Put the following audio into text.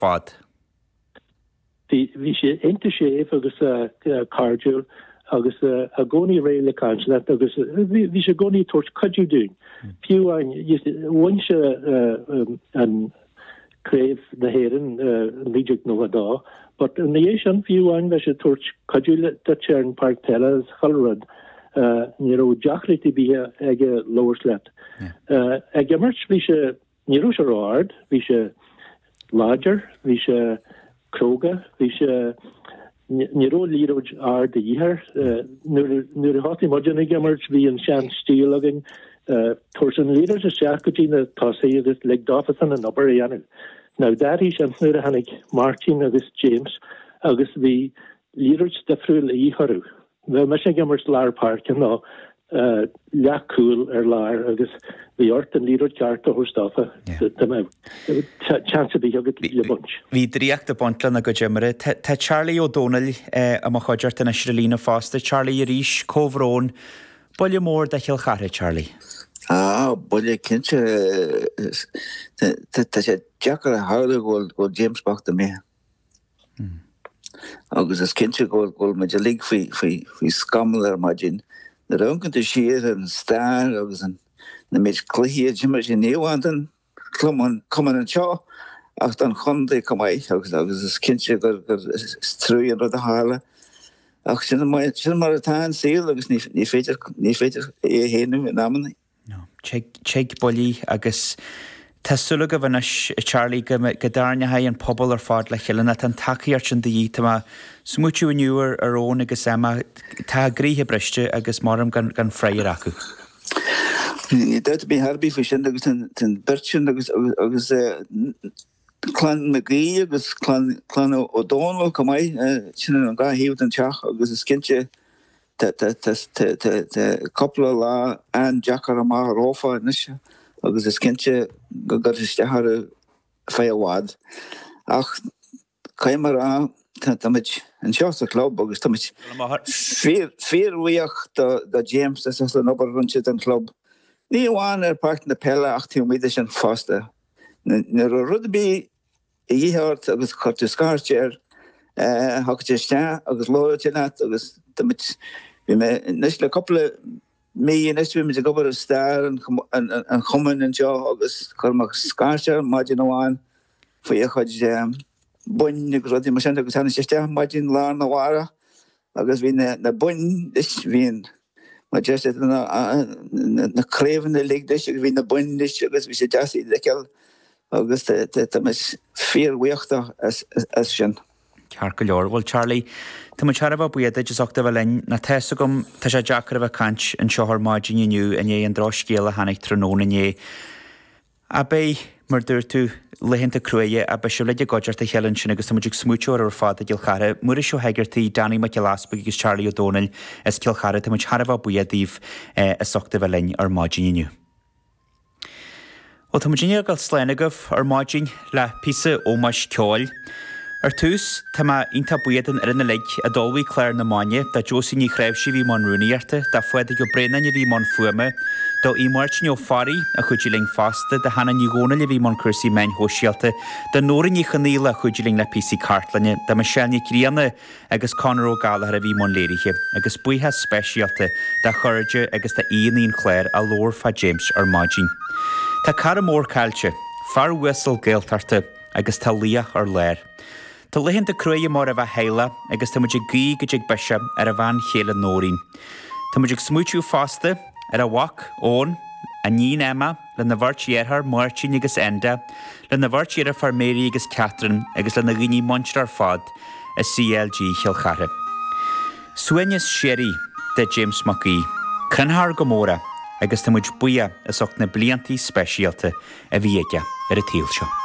fad? Vi sé intashéf agus cardiúil agus a gcónaí réile canslet agus vi sé gcónaí toirt cadú dún. Fiúhain bhain se an craibh na héireann líideach nó dá, but an éis an fiúhain bheit sé toirt cadú de Chern Park Pella chalrad ní ró deachrítí bí ag Lowerslet. Ag immert vi sé níró se ráard, vi sé láger, vi sé Kroga, vi sé níró líróid ar de dhíhar, nuair a hátí modjan ag immert vi an sean stíl agin, toirs an líder se seach go dtína tosaí agus le dáfasan an obair anil. Now darí an nuair a hannig Martin agus James agus vi líróid defriúil íharú. Well, me sé gimmers Lair Park and no leachúil Lair agus vi ort an líróid ceart a hústafa. Chance bí agad le bunch. Bhí dríocht a bontlan a go Jimmere. Tá Charlie O'Donnell am a chodjart in Shrelina Foster. Charlie Irish Covrón. Bolle mór de Chilchare, Charlie. Bolle kinse tá sé Jackar a hála go James Bach de mé. Agus as kinse go me lig fi skamler margin. Na ranken te sier an star agus an na méid cluhiad Jimmer sin néwanten kommen an tja ach dan chonde komai agus as kinse go strui an rot a hála. Ach sin mar a taan seal agus ní féidir hénu in namen. Check bolí agus Tásúla go bhanis Charlie go darne ha an pobl ar fád le chiilena an takeíart sin dí tá smúitiú aniuar ar ón agus sama tá gríthe briste agus marm gan freiir acu. Ní deit bí harbí fa sin agus ten bertsin agus clan McGee agus clan O'Donnell comai sin an gahiúd an teach agus is cinse couple lá an Jackar a mar rófa nisise. Agus is kinse go istehar féhád. Ach caiimar tamid an seos a club agus tamid fíorhuiach da James as an oberrunse an club. Ní bháin part na Pella ach tí míide an fásta. Na rudbí íhart agus chuirtu scartéir hagte ste agus lóirtinat agus tamid nes le couple me en is met de gober star en kommen en jo agus karmak scarcha margin aan for je had bon grot die machine agus han ste margin la na wara agus vi na bon is wien maar just na krevende lig dus vi na bon is agus vi se just de kel agus dat is vier wechter as sin. Carcolor. Well, Charlie, tá mu charabh buiad just ochta bhlein na tesa gom tá sé Jackar a cant an seohar margin inniu a é an droscéal a hanig tróna é. A bé mar dúir tú lehinnta cruaige a be se leide godart a cheann sin agus muidir smúteir ar fád a Gilchare. Muir is seo hegartaí Danny McGillaspa agus Charlie O'Donnell is Gilchare tá mu charabh buiad díh is ochta bhlein ar margin inniu. Well, tá mu gal slénagah ar margin le písa ómas ceáil. Ar tús, tá má inta buiadan ar na leig a dulhí Claire na Máine, da Josie ní chréibhsí bhí man rúnaíarta, da fuada go brena ní bhí man fuama, da í máirtin ó farí a chuidiling fasta, da hana ní góna le bhí man cursí mein hóisialta, da nóra ní chaníla a chuidiling le písí cartlanne, da me seanní críanna agus Conor O'Gallagher a bhí man léiriche, agus buithe spéisialta, da chuirde agus da íonín Claire a lór fa James ar mágin. Tá cara mór cailte, far whistle géaltarta agus tá líach ar léir. Tá lehinnta cruaige mar a bheith héile agus tá muidir gí go dig beise ar a bhain chéile nóirín. Tá muidir smúitiú fásta ar a wach ón a ní Emma le na bhartíarthar Martin agus Enda, le na bhartíar Farméri agus Catherine agus le na ghuiní Munster fad a CLG Chilchare. Suenis Sherry de James McGee, Cynhar Gomóra agus tá muid buia is och na bliantí speisialta a bhí aige ar a tíl seo.